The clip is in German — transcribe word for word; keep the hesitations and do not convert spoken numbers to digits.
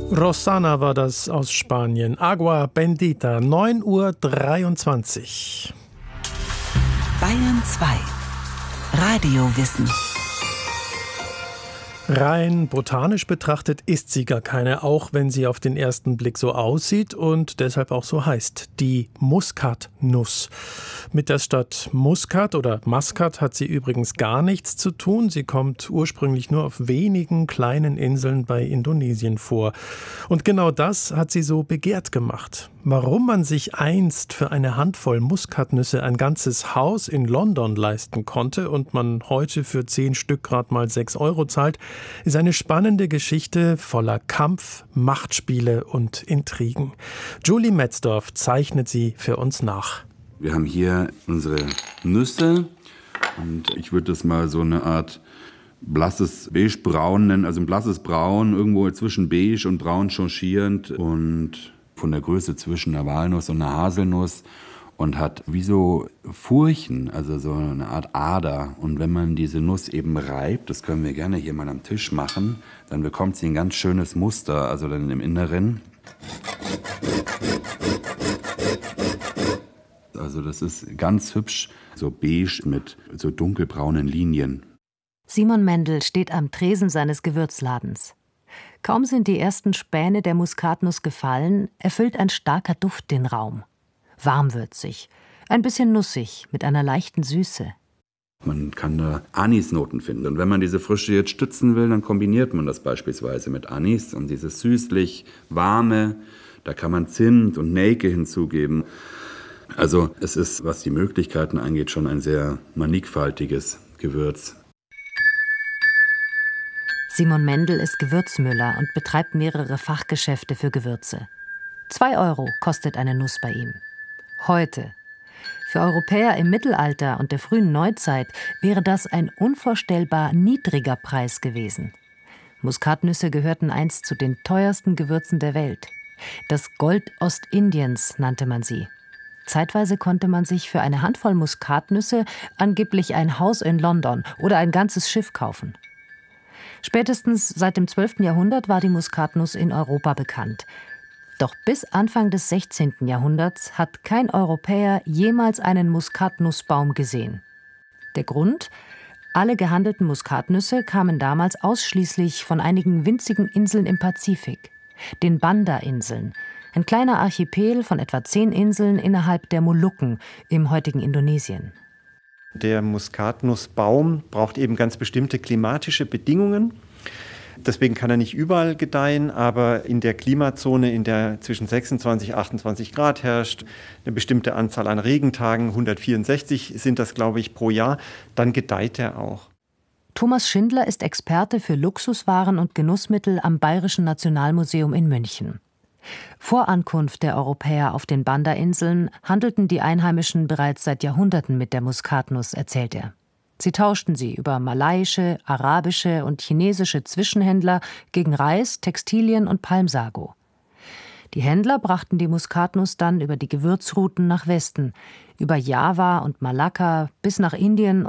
Rosana war das aus Spanien. Agua Bendita, neun Uhr dreiundzwanzig. Bayern zwei. Radiowissen. Rein botanisch betrachtet ist sie gar keine, auch wenn sie auf den ersten Blick so aussieht und deshalb auch so heißt, die Muskatnuss. Mit der Stadt Muscat oder Maskat hat sie übrigens gar nichts zu tun. Sie kommt ursprünglich nur auf wenigen kleinen Inseln bei Indonesien vor. Und genau das hat sie so begehrt gemacht. Warum man sich einst für eine Handvoll Muskatnüsse ein ganzes Haus in London leisten konnte und man heute für zehn Stück gerade mal sechs Euro zahlt, ist eine spannende Geschichte voller Kampf, Machtspiele und Intrigen. Julie Metzdorf zeichnet sie für uns nach. Wir haben hier unsere Nüsse und ich würde das mal so eine Art blasses Beige-Braun nennen, also ein blasses Braun, irgendwo zwischen Beige und Braun changierend und von der Größe zwischen einer Walnuss und einer Haselnuss und hat wie so Furchen, also so eine Art Ader. Und wenn man diese Nuss eben reibt, das können wir gerne hier mal am Tisch machen, dann bekommt sie ein ganz schönes Muster, also dann im Inneren. Also das ist ganz hübsch, so beige mit so dunkelbraunen Linien. Simon Mendel steht am Tresen seines Gewürzladens. Kaum sind die ersten Späne der Muskatnuss gefallen, erfüllt ein starker Duft den Raum. Warmwürzig, ein bisschen nussig, mit einer leichten Süße. Man kann da Anisnoten finden. Und wenn man diese Frische jetzt stützen will, dann kombiniert man das beispielsweise mit Anis. Und dieses süßlich warme, da kann man Zimt und Nelke hinzugeben. Also es ist, was die Möglichkeiten angeht, schon ein sehr mannigfaltiges Gewürz. Simon Mendel ist Gewürzmüller und betreibt mehrere Fachgeschäfte für Gewürze. Zwei Euro kostet eine Nuss bei ihm. Heute. Für Europäer im Mittelalter und der frühen Neuzeit wäre das ein unvorstellbar niedriger Preis gewesen. Muskatnüsse gehörten einst zu den teuersten Gewürzen der Welt. Das Gold Ostindiens nannte man sie. Zeitweise konnte man sich für eine Handvoll Muskatnüsse angeblich ein Haus in London oder ein ganzes Schiff kaufen. Spätestens seit dem zwölften Jahrhundert war die Muskatnuss in Europa bekannt. Doch bis Anfang des sechzehnten Jahrhunderts hat kein Europäer jemals einen Muskatnussbaum gesehen. Der Grund? Alle gehandelten Muskatnüsse kamen damals ausschließlich von einigen winzigen Inseln im Pazifik, den Banda-Inseln, ein kleiner Archipel von etwa zehn Inseln innerhalb der Molukken im heutigen Indonesien. Der Muskatnussbaum braucht eben ganz bestimmte klimatische Bedingungen. Deswegen kann er nicht überall gedeihen, aber in der Klimazone, in der zwischen sechsundzwanzig und achtundzwanzig Grad herrscht, eine bestimmte Anzahl an Regentagen, hundertvierundsechzig sind das, glaube ich, pro Jahr, dann gedeiht er auch. Thomas Schindler ist Experte für Luxuswaren und Genussmittel am Bayerischen Nationalmuseum in München. Vor Ankunft der Europäer auf den Banda-Inseln handelten die Einheimischen bereits seit Jahrhunderten mit der Muskatnuss, erzählt er. Sie tauschten sie über malaiische, arabische und chinesische Zwischenhändler gegen Reis, Textilien und Palmsago. Die Händler brachten die Muskatnuss dann über die Gewürzrouten nach Westen, über Java und Malakka bis nach Indien